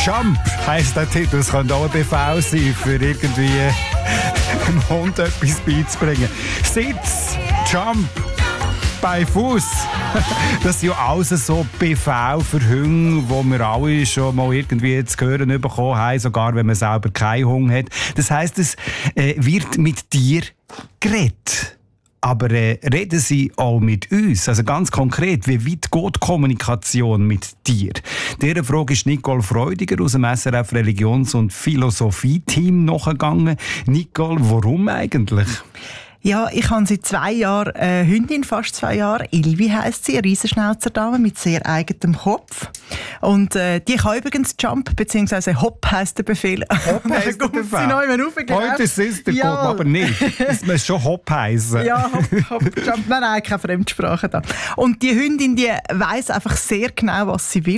Jump heisst der Titel. Es könnte auch ein Befehl sein, für irgendwie einem Hund etwas beizubringen. Sitz, Jump, bei Fuß. Das sind ja alles so Befehle für Hunde, die wir alle schon mal irgendwie zu hören bekommen haben, sogar wenn man selber keinen Hund hat. Das heisst, es wird mit dir geredet. Aber reden sie auch mit uns? Also ganz konkret, wie weit geht die Kommunikation mit dir? Dieser Frage ist Nicole Freudiger aus dem SRF Religions- und Philosophie-Team nachgegangen. Nicole, warum eigentlich? Ja, ich habe seit 2 Jahren eine Hündin, fast 2 Jahre. Ilvi heisst sie, eine Riesenschnauzerdame mit sehr eigenem Kopf. Und die kann übrigens Jump, bzw. Hop heisst der Befehl. Hop heisst der Befehl? Heute ist der ja. Aber nicht. Es muss schon Hop heissen. Ja, Hop, Jump. Nein, keine Fremdsprache da. Und die Hündin, die weiss einfach sehr genau, was sie will.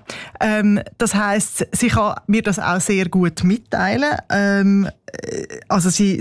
Das heisst, sie kann mir das auch sehr gut mitteilen. Also sie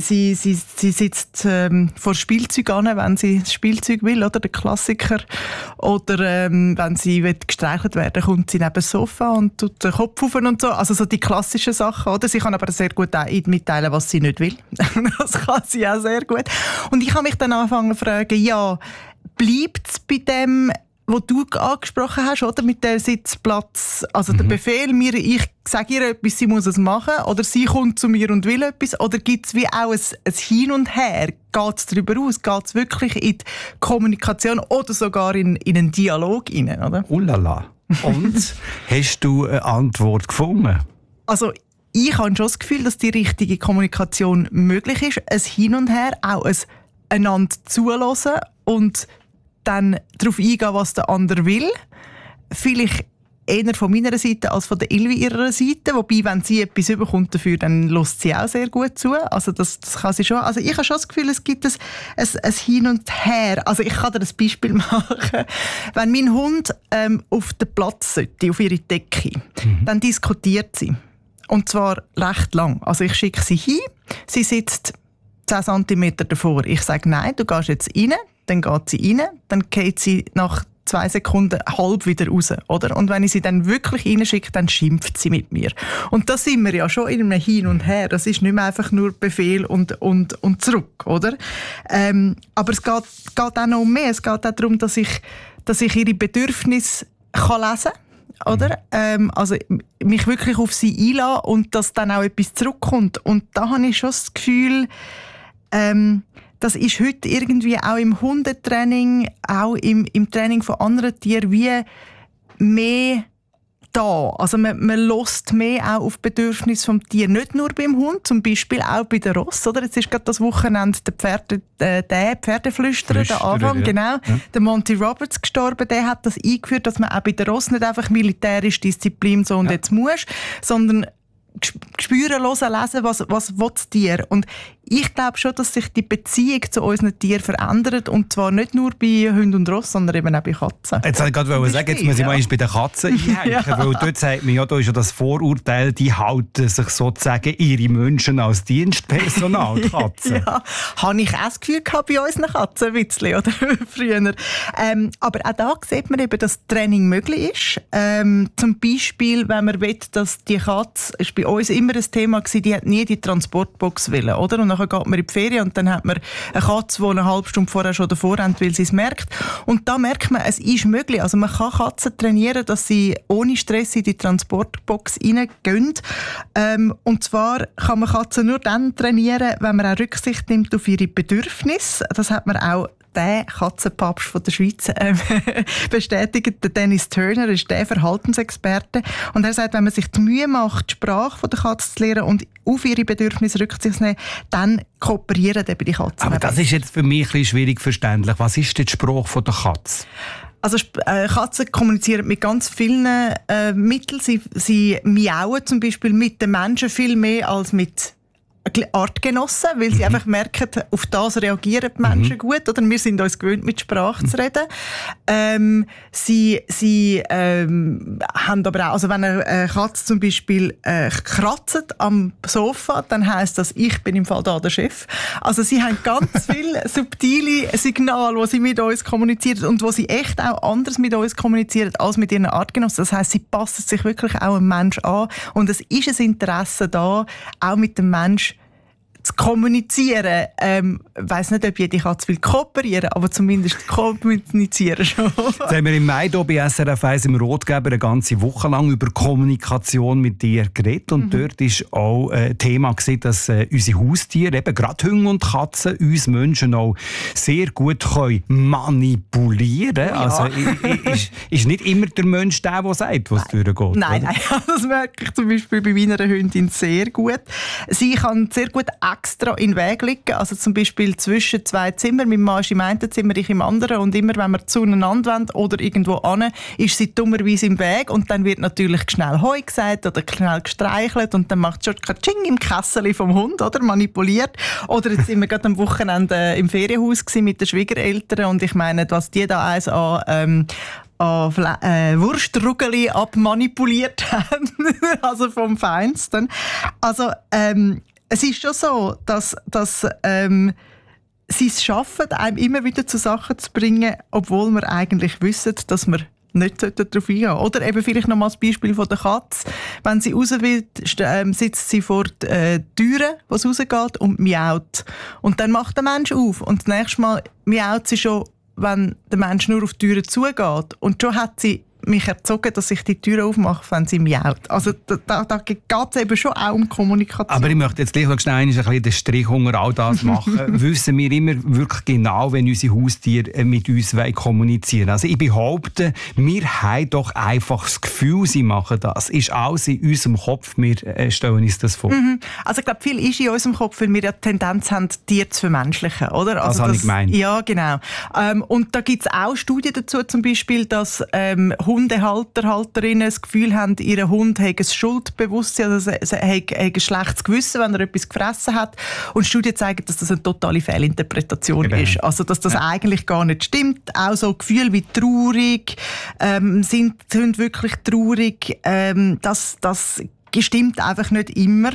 sitzt vor Spielzeug an, wenn sie das Spielzeug will, oder der Klassiker. Oder wenn sie gestreichelt werden, kommt sie neben das Sofa und tut den Kopf auf und so. Also so die klassischen Sachen, oder? Sie kann aber sehr gut auch mitteilen, was sie nicht will. Das kann sie auch sehr gut. Und ich habe mich dann angefangen zu fragen, ja, bleibt es bei dem, wo du angesprochen hast, oder? Mit dem Sitzplatz. Also der Befehl, ich sage ihr etwas, sie muss es machen, oder sie kommt zu mir und will etwas, oder gibt es wie auch ein Hin und Her? Geht es darüber aus? Geht es wirklich in die Kommunikation oder sogar in einen Dialog hinein, oder? Ulala. Und hast du eine Antwort gefunden? Also ich habe schon das Gefühl, dass die richtige Kommunikation möglich ist. Ein Hin und Her, auch ein einander zuhören und dann darauf eingehen, was der andere will. Vielleicht eher von meiner Seite als von der Ilvi ihrer Seite. Wobei, wenn sie etwas überkommt dafür, dann lässt sie auch sehr gut zu. Also das kann sie schon. Also ich habe schon das Gefühl, es gibt ein Hin und Her. Also ich kann dir ein Beispiel machen. Wenn mein Hund auf den Platz sollte, auf ihre Decke, dann diskutiert sie. Und zwar recht lang. Also ich schicke sie hin, sie sitzt 10 cm davor. Ich sage, nein, du gehst jetzt rein. Dann geht sie rein, dann geht sie nach 2 Sekunden halb wieder raus, oder? Und wenn ich sie dann wirklich reinschicke, dann schimpft sie mit mir. Und da sind wir ja schon in einem Hin und Her. Das ist nicht mehr einfach nur Befehl und zurück, oder? Aber es geht auch noch um mehr. Es geht auch darum, dass ich ihre Bedürfnisse lesen kann. Oder? Also mich wirklich auf sie einlassen und dass dann auch etwas zurückkommt. Und da habe ich schon das Gefühl, das ist heute irgendwie auch im Hundetraining, auch im Training von anderen Tieren wie mehr da. Also man hört mehr auch auf Bedürfnisse vom Tier. Nicht nur beim Hund, zum Beispiel auch bei den Ross. Oder? Jetzt ist gerade das Wochenende der Pferdeflüsterer, der Anfang, ja. Genau. Ja. Der Monty Roberts gestorben, der hat das eingeführt, dass man auch bei den Ross nicht einfach militärisch Disziplin so und jetzt muss, sondern spüren, hören, lesen, was will das Tier. Und ich glaube schon, dass sich die Beziehung zu unseren Tieren verändert. Und zwar nicht nur bei Hunden und Ross, sondern eben auch bei Katzen. Jetzt wollte ich gerade sagen, jetzt muss ich mal bei den Katzen einhängen. Weil dort sagt man ja, da ist ja das Vorurteil, die halten sich sozusagen ihre Menschen als Dienstpersonal, die Katzen. Ja, habe ich auch das Gefühl gehabt bei unseren Katzen, ein bisschen, oder früher. Aber auch da sieht man eben, dass Training möglich ist. Zum Beispiel, wenn man will, dass die Katze, ist bei uns immer ein Thema gewesen, die hat nie die Transportbox wollen, oder? Und dann geht man in die Ferien und dann hat man eine Katze, die eine halbe Stunde vorher schon davor rennt, weil sie es merkt. Und da merkt man, es ist möglich. Also man kann Katzen trainieren, dass sie ohne Stress in die Transportbox reingehen. Und zwar kann man Katzen nur dann trainieren, wenn man auch Rücksicht nimmt auf ihre Bedürfnisse. Das hat man auch der Katzenpapst von der Schweiz bestätigt. Der Dennis Turner ist der Verhaltensexperte. Und er sagt, wenn man sich die Mühe macht, die Sprache der Katze zu lernen und auf ihre Bedürfnisse Rücksicht zu nehmen, dann kooperieren eben die Katzen. Aber das ist jetzt für mich ein bisschen schwierig verständlich. Was ist denn die Sprache der Katze? Also Katzen kommunizieren mit ganz vielen Mitteln. Sie miauen zum Beispiel mit den Menschen viel mehr als mit Artgenossen, weil sie einfach merken, auf das reagieren die Menschen gut. Oder wir sind uns gewöhnt, mit Sprache zu reden. Sie haben aber auch, also wenn eine Katze zum Beispiel kratzt am Sofa, dann heisst das, ich bin im Fall da der Chef. Also sie haben ganz viele subtile Signale, die sie mit uns kommunizieren und wo sie echt auch anders mit uns kommunizieren als mit ihren Artgenossen. Das heisst, sie passen sich wirklich auch einem Mensch an und es ist ein Interesse da, auch mit dem Mensch zu kommunizieren. Ich weiss nicht, ob jede Katze will kooperieren, aber zumindest kommunizieren schon. Jetzt haben wir im Mai hier bei SRF 1 im Rotgeber eine ganze Woche lang über Kommunikation mit dir geredet. Und dort war auch ein Thema, dass unsere Haustiere, eben gerade Hunde und Katzen, uns Menschen auch sehr gut manipulieren können. Oh ja. Also ist nicht immer der Mensch der sagt, was durchgeht. Nein, das merke ich zum Beispiel bei meiner Hündin sehr gut. Sie kann sehr gut extra in den Weg liegen. Also zum Beispiel zwischen zwei Zimmern. Mein Mann ist im einen Zimmer, ich im anderen. Und immer, wenn wir zueinander wollen oder irgendwo hin, ist sie dummerweise im Weg. Und dann wird natürlich schnell Heu gesagt oder schnell gestreichelt. Und dann macht schon Katsching im Kessel vom Hund, oder? Manipuliert. Oder jetzt sind wir gerade am Wochenende im Ferienhaus mit den Schwiegereltern. Und ich meine, was die da eins an Wurstruggeli abmanipuliert haben. Also vom Feinsten. Also, es ist schon so, dass sie es schaffen, einem immer wieder zu Sachen zu bringen, obwohl wir eigentlich wissen, dass wir nicht darauf eingehen sollten. Oder eben vielleicht noch mal das Beispiel von der Katze. Wenn sie raus will, sitzt sie vor der Türe, wo es rausgeht, und miaut. Und dann macht der Mensch auf. Und das nächste Mal miaut sie schon, wenn der Mensch nur auf die Türe zugeht. Und schon hat sie mich erzogen, dass ich die Tür aufmache, wenn sie miaut. Also da geht es eben schon auch um Kommunikation. Aber ich möchte jetzt gleich schnell ein bisschen den Strich unter all das machen. Wissen wir immer wirklich genau, wenn unsere Haustiere mit uns kommunizieren wollen. Also ich behaupte, wir haben doch einfach das Gefühl, sie machen das. Ist alles in unserem Kopf, wir stellen uns das vor. Also ich glaube, viel ist in unserem Kopf, weil wir ja die Tendenz haben, Tiere zu vermenschlichen, oder? Also das habe ich gemeint. Ja, genau. Und da gibt es auch Studien dazu, zum Beispiel, dass Hundehalter, Halterinnen das Gefühl haben, ihr Hund hat ein Schuldbewusstsein, also er hat ein schlechtes Gewissen, wenn er etwas gefressen hat. Und Studien zeigen, dass das eine totale Fehlinterpretation ist. Also, dass das eigentlich gar nicht stimmt. Auch so Gefühle wie traurig, sind wirklich traurig, das stimmt einfach nicht immer.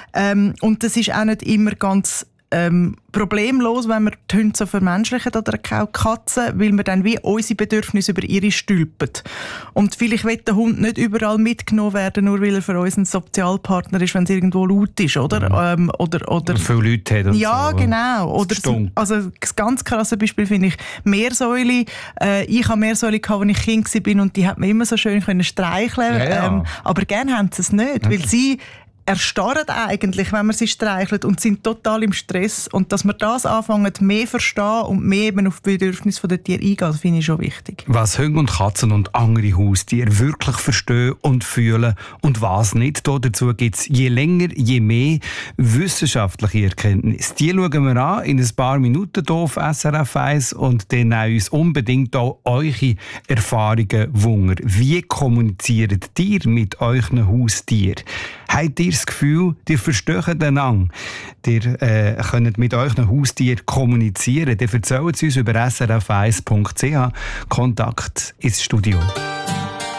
Und das ist auch nicht immer ganz problemlos, wenn wir die Hunde so vermenschlichen oder auch Katzen, weil wir dann wie unsere Bedürfnisse über ihre stülpen. Und vielleicht will der Hund nicht überall mitgenommen werden, nur weil er für uns ein Sozialpartner ist, wenn es irgendwo laut ist, oder? Oder viele Leute hat und ja, so. Genau. Oder also das ganz krasse Beispiel finde ich Meersäule. Ich habe Meersäule gehabt, als ich Kind war, und die hat mir immer so schön streicheln können. Ja. Aber gerne haben sie es nicht, weil sie erstarren eigentlich, wenn man sie streichelt, und sind total im Stress. Und dass wir das anfangen, mehr verstehen und mehr eben auf die Bedürfnisse der Tiere eingehen, das finde ich schon wichtig. Was Hunde und Katzen und andere Haustiere wirklich verstehen und fühlen und was nicht. Dazu gibt es je länger, je mehr wissenschaftliche Erkenntnisse. Die schauen wir an in ein paar Minuten hier auf SRF 1 und dann uns unbedingt auch eure Erfahrungen wundern. Wie kommuniziert ihr mit euren Haustieren? Habt ihr das Gefühl, ihr versteht einander? Ihr könnt mit euren Haustieren kommunizieren? Dann erzählt es uns über srf1.ch. Kontakt ins Studio.